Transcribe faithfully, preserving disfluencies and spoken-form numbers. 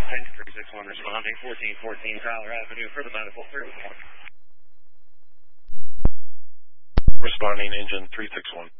Engine three six one responding, fourteen fourteen Tyler Avenue for the medical service. Responding, Engine three six one.